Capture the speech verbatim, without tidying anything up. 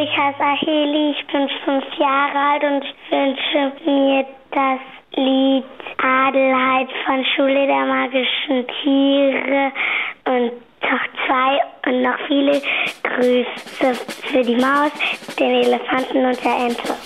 ich heiße Aheli, ich bin fünf Jahre alt und ich wünsche mir das Lied Adelheid von Schule der magischen Tiere und Tag zwei und noch viele Grüße für die Maus, den Elefanten und der Ente.